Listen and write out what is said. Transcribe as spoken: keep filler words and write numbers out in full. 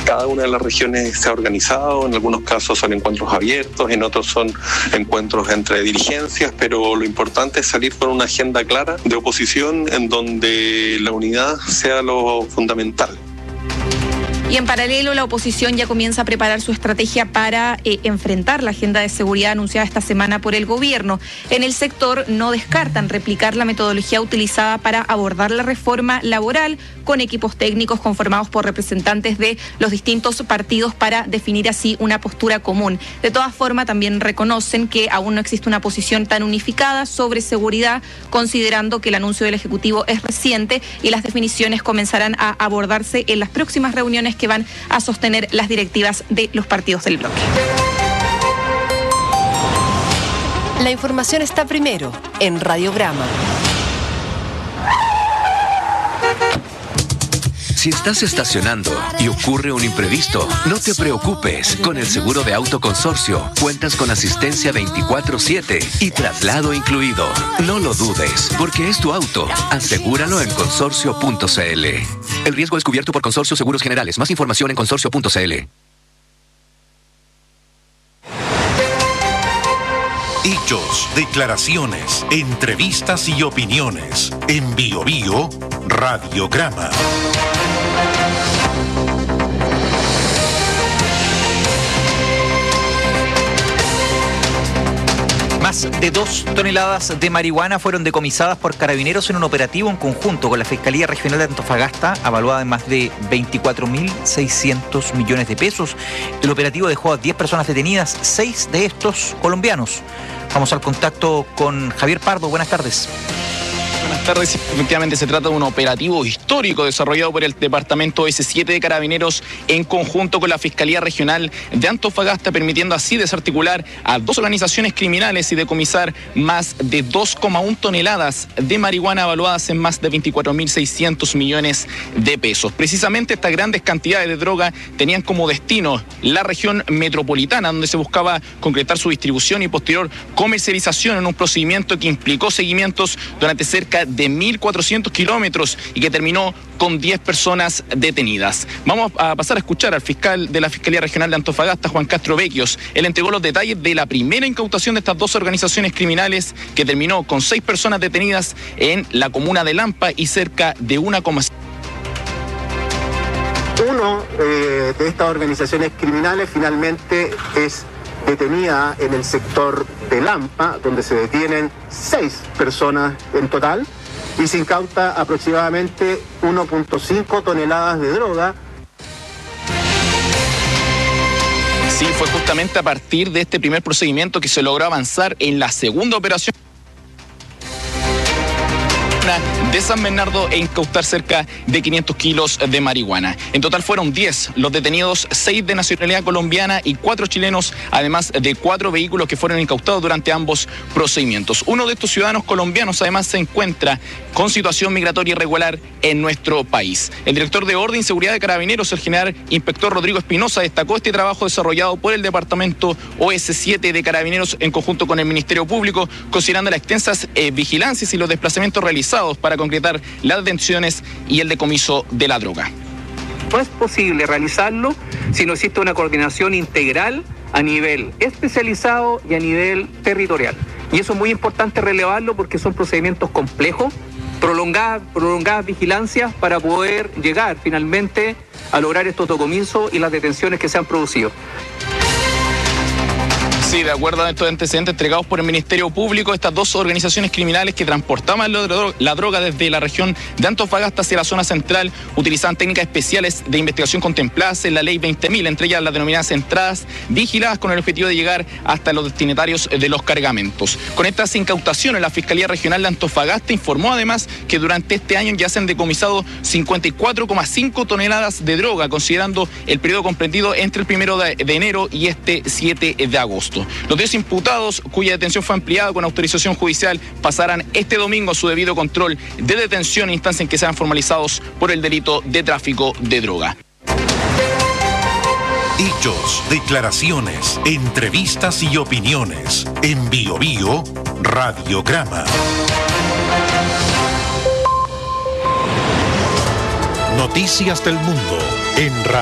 cada una de las regiones se ha organizado, en algunos casos son encuentros abiertos, en otros son encuentros entre dirigencias, pero lo importante es salir con una agenda clara de oposición en donde la unidad sea lo fundamental. Y en paralelo, la oposición ya comienza a preparar su estrategia para eh, enfrentar la agenda de seguridad anunciada esta semana por el gobierno. En el sector no descartan replicar la metodología utilizada para abordar la reforma laboral, con equipos técnicos conformados por representantes de los distintos partidos para definir así una postura común. De todas formas, también reconocen que aún no existe una posición tan unificada sobre seguridad, considerando que el anuncio del Ejecutivo es reciente y las definiciones comenzarán a abordarse en las próximas reuniones que van a sostener las directivas de los partidos del bloque. La información está primero en Radiograma. Si estás estacionando y ocurre un imprevisto, no te preocupes. Con el seguro de auto Consorcio cuentas con asistencia veinticuatro siete y traslado incluido. No lo dudes, porque es tu auto. Asegúralo en consorcio punto c l. El riesgo es cubierto por Consorcio Seguros Generales. Más información en consorcio punto c l. Hechos, declaraciones, entrevistas y opiniones. En Bio Bio, Radiograma. Más de dos toneladas de marihuana fueron decomisadas por carabineros en un operativo en conjunto con la Fiscalía Regional de Antofagasta, avaluada en más de veinticuatro mil seiscientos millones de pesos. El operativo dejó a diez personas detenidas, seis de estos colombianos. Vamos al contacto con Javier Pardo. Buenas tardes. Buenas tardes. Efectivamente se trata de un operativo histórico desarrollado por el Departamento ese siete de Carabineros en conjunto con la Fiscalía Regional de Antofagasta, permitiendo así desarticular a dos organizaciones criminales y decomisar más de dos coma uno toneladas de marihuana evaluadas en más de veinticuatro mil seiscientos millones de pesos. Precisamente estas grandes cantidades de droga tenían como destino la región metropolitana, donde se buscaba concretar su distribución y posterior comercialización en un procedimiento que implicó seguimientos durante cerca de mil cuatrocientos kilómetros y que terminó con diez personas detenidas. Vamos a pasar a escuchar al fiscal de la Fiscalía Regional de Antofagasta, Juan Castro Vecchios. Él entregó los detalles de la primera incautación de estas dos organizaciones criminales, que terminó con seis personas detenidas en la comuna de Lampa y cerca de una coma cinco. Uno eh, de estas organizaciones criminales finalmente es detenida en el sector de Lampa, donde se detienen seis personas en total y se incauta aproximadamente uno punto cinco toneladas de droga. Sí, fue justamente a partir de este primer procedimiento que se logró avanzar en la segunda operación de San Bernardo e incautar cerca de quinientos kilos de marihuana. En total fueron diez los detenidos, seis de nacionalidad colombiana y cuatro chilenos, además de cuatro vehículos que fueron incautados durante ambos procedimientos. Uno de estos ciudadanos colombianos además se encuentra con situación migratoria irregular en nuestro país. El director de Orden y Seguridad de Carabineros, el general inspector Rodrigo Espinosa, destacó este trabajo desarrollado por el Departamento O ese siete de Carabineros en conjunto con el Ministerio Público, considerando las extensas eh, vigilancias y los desplazamientos realizados para concretar las detenciones y el decomiso de la droga. No es posible realizarlo si no existe una coordinación integral a nivel especializado y a nivel territorial. Y eso es muy importante relevarlo porque son procedimientos complejos, prolongadas, prolongadas vigilancias para poder llegar finalmente a lograr estos decomisos y las detenciones que se han producido. Sí, de acuerdo a estos antecedentes entregados por el Ministerio Público, estas dos organizaciones criminales que transportaban la droga desde la región de Antofagasta hacia la zona central utilizaban técnicas especiales de investigación contempladas en la ley veinte mil, entre ellas las denominadas entradas vigiladas, con el objetivo de llegar hasta los destinatarios de los cargamentos. Con estas incautaciones, la Fiscalía Regional de Antofagasta informó además que durante este año ya se han decomisado cincuenta y cuatro coma cinco toneladas de droga, considerando el periodo comprendido entre el primero de enero y este siete de agosto. Los diez imputados, cuya detención fue ampliada con autorización judicial, pasarán este domingo a su debido control de detención, instancia en que sean formalizados por el delito de tráfico de droga. Hechos, declaraciones, entrevistas y opiniones. En Bio Bio, Radiograma. Noticias del mundo en Radio.